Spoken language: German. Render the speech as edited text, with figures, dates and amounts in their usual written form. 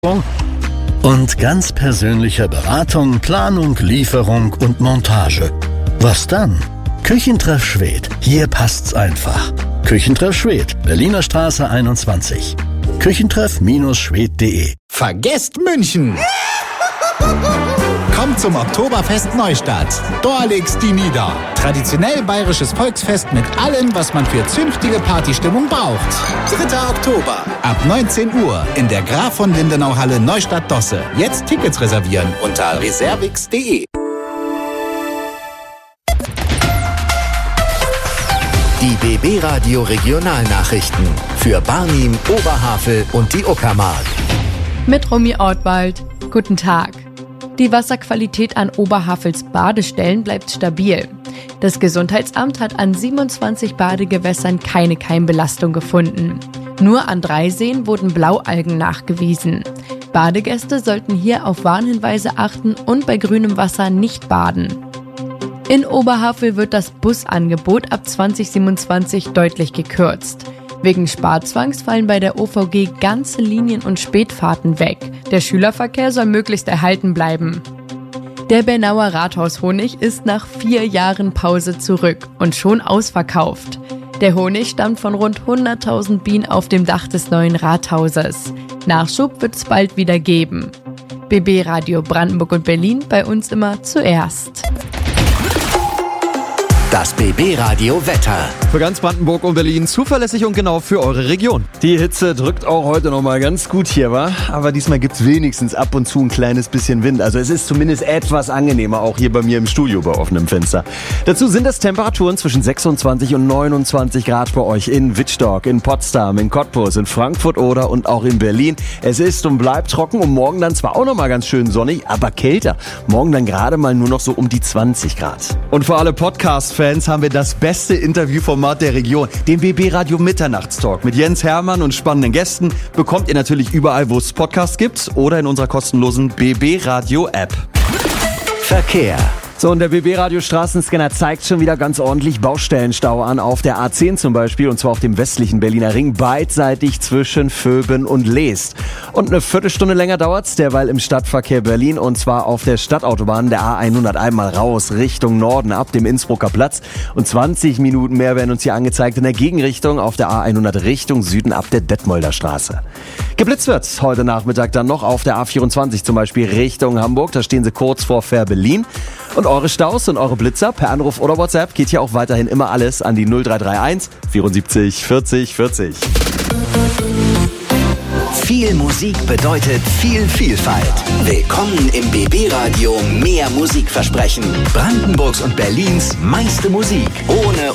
und ganz persönlicher Beratung, Planung, Lieferung und Montage. Was dann? Küchentreff Schwedt. Hier passt's einfach. Küchentreff Schwedt, Berliner Straße 21. Küchentreff-schwedt.de. Vergesst München! Kommt zum Oktoberfest Neustadt. Da legt's die nieder. Traditionell bayerisches Volksfest mit allem, was man für zünftige Partystimmung braucht. 3. Oktober ab 19 Uhr in der Graf von Lindenau Halle Neustadt-Dosse. Jetzt Tickets reservieren unter reservix.de. Die BB Radio Regionalnachrichten für Barnim, Oberhavel und die Uckermark. Mit Romy Ortwald. Guten Tag. Die Wasserqualität an Oberhavels Badestellen bleibt stabil. Das Gesundheitsamt hat an 27 Badegewässern keine Keimbelastung gefunden. Nur an 3 Seen wurden Blaualgen nachgewiesen. Badegäste sollten hier auf Warnhinweise achten und bei grünem Wasser nicht baden. In Oberhavel wird das Busangebot ab 2027 deutlich gekürzt. Wegen Sparzwangs fallen bei der OVG ganze Linien und Spätfahrten weg. Der Schülerverkehr soll möglichst erhalten bleiben. Der Bernauer Rathaushonig ist nach 4 Jahren Pause zurück und schon ausverkauft. Der Honig stammt von rund 100.000 Bienen auf dem Dach des neuen Rathauses. Nachschub wird es bald wieder geben. BB Radio Brandenburg und Berlin, bei uns immer zuerst. Das BB Radio Wetter. Für ganz Brandenburg und Berlin zuverlässig und genau für eure Region. Die Hitze drückt auch heute noch mal ganz gut hier, wa? Aber diesmal gibt's wenigstens ab und zu ein kleines bisschen Wind. Also es ist zumindest etwas angenehmer, auch hier bei mir im Studio bei offenem Fenster. Dazu sind es Temperaturen zwischen 26 und 29 Grad bei euch in Wittstock, in Potsdam, in Cottbus, in Frankfurt oder und auch in Berlin. Es ist und bleibt trocken und morgen dann zwar auch noch mal ganz schön sonnig, aber kälter. Morgen dann gerade mal nur noch so um die 20 Grad. Und für alle Podcast-Fans haben wir das beste Interviewformat der Region, den BB Radio Mitternachtstalk mit Jens Hermann und spannenden Gästen. Bekommt ihr natürlich überall, wo es Podcasts gibt oder in unserer kostenlosen BB Radio App. Verkehr. So, und der BB Radio Straßenscanner zeigt schon wieder ganz ordentlich Baustellenstau an, auf der A10 zum Beispiel, und zwar auf dem westlichen Berliner Ring, beidseitig zwischen Vöben und Leest. Und eine Viertelstunde länger dauert's derweil im Stadtverkehr Berlin, und zwar auf der Stadtautobahn der A100 einmal raus Richtung Norden ab dem Innsbrucker Platz, und 20 Minuten mehr werden uns hier angezeigt in der Gegenrichtung auf der A100 Richtung Süden ab der Detmolder Straße. Geblitzt wird's heute Nachmittag dann noch auf der A24 zum Beispiel Richtung Hamburg, da stehen sie kurz vor Fährberlin. Und eure Staus und eure Blitzer per Anruf oder WhatsApp geht hier auch weiterhin immer alles an die 0331 74 40 40. Viel Musik bedeutet viel Vielfalt. Willkommen im BB Radio Mehr Musikversprechen. Brandenburgs und Berlins meiste Musik. Ohne